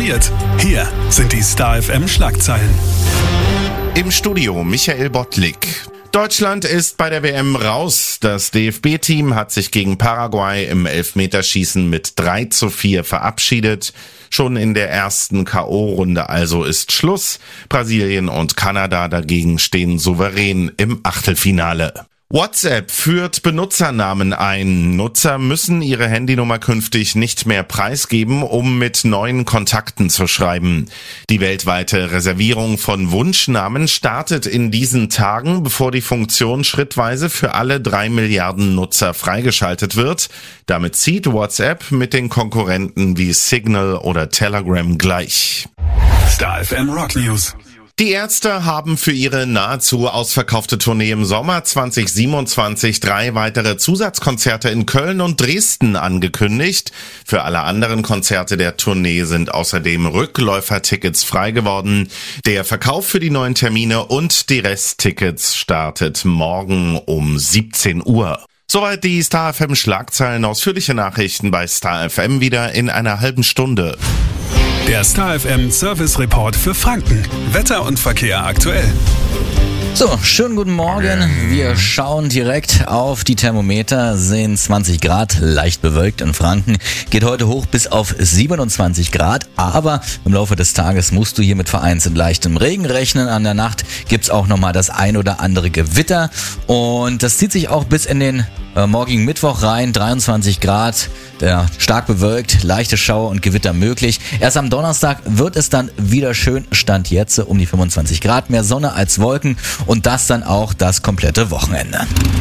informiert. Hier sind die Star FM Schlagzeilen. Im Studio Michael Bottlik. Deutschland ist bei der WM raus. Das DFB-Team hat sich gegen Paraguay im Elfmeterschießen mit 3:4 verabschiedet. Schon in der ersten K.O.-Runde also ist Schluss. Brasilien und Kanada dagegen stehen souverän im Achtelfinale. WhatsApp führt Benutzernamen ein. Nutzer müssen ihre Handynummer künftig nicht mehr preisgeben, um mit neuen Kontakten zu schreiben. Die weltweite Reservierung von Wunschnamen startet in diesen Tagen, bevor die Funktion schrittweise für alle 3 Milliarden Nutzer freigeschaltet wird. Damit zieht WhatsApp mit den Konkurrenten wie Signal oder Telegram gleich. Star FM Rock News. Die Ärzte haben für ihre nahezu ausverkaufte Tournee im Sommer 2027 3 weitere Zusatzkonzerte in Köln und Dresden angekündigt. Für alle anderen Konzerte der Tournee sind außerdem Rückläufertickets frei geworden. Der Verkauf für die neuen Termine und die Resttickets startet morgen um 17 Uhr. Soweit die Star FM Schlagzeilen. Ausführliche Nachrichten bei Star FM wieder in einer halben Stunde. Der Star FM Service Report für Franken. Wetter und Verkehr aktuell. So, schönen guten Morgen. Wir schauen direkt auf die Thermometer, sehen 20 Grad, leicht bewölkt in Franken. Geht heute hoch bis auf 27 Grad, aber im Laufe des Tages musst du hier mit vereinzelt leichtem Regen rechnen. An der Nacht gibt's auch nochmal das ein oder andere Gewitter und das zieht sich auch bis in den morgigen Mittwoch rein, 23 Grad, stark bewölkt, leichte Schauer und Gewitter möglich. Erst am Donnerstag wird es dann wieder schön, Stand jetzt um die 25 Grad, mehr Sonne als Wolken und das dann auch das komplette Wochenende.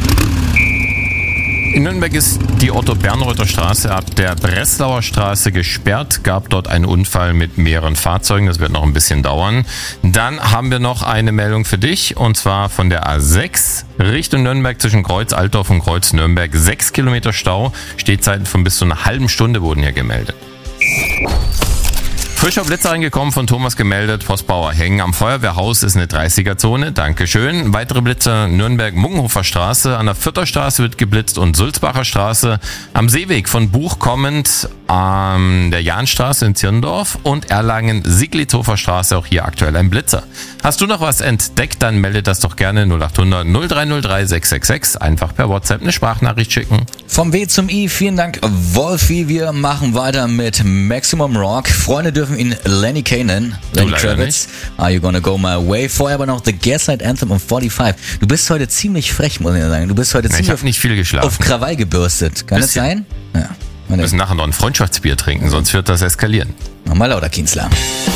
In Nürnberg ist die Otto-Bernreuther Straße ab der Breslauer Straße gesperrt. Gab dort einen Unfall mit mehreren Fahrzeugen. Das wird noch ein bisschen dauern. Dann haben wir noch eine Meldung für dich und zwar von der A6 Richtung Nürnberg zwischen Kreuz Altdorf und Kreuz Nürnberg. 6 Kilometer Stau. Stehzeiten von bis zu einer halben Stunde wurden hier gemeldet. Frischer Blitzer reingekommen, von Thomas gemeldet, Postbauer Hängen am Feuerwehrhaus ist eine 30er-Zone, Dankeschön. Weitere Blitzer Nürnberg-Mungenhofer Straße, an der Fürther Straße wird geblitzt und Sulzbacher Straße. Am Seeweg von Buch kommend an der Jahnstraße in Zirndorf und Erlangen-Siglithofer Straße, auch hier aktuell ein Blitzer. Hast du noch was entdeckt, dann melde das doch gerne 0800 0303 666, einfach per WhatsApp eine Sprachnachricht schicken. Vom W zum I, vielen Dank Wolfi, wir machen weiter mit Maximum Rock. Freunde dürfen ihn Lenny Kay nennen, Lenny Kravitz, Are You Gonna Go My Way? Vorher aber noch The Gaslight Anthem um 45. Du bist heute ziemlich frech, muss ich sagen. Du bist heute ziemlich ich nicht viel geschlafen. Auf Krawall gebürstet. Kann das sein? Ja. Wir müssen nachher noch ein Freundschaftsbier trinken, sonst wird das eskalieren. Nochmal lauter, Kienzler.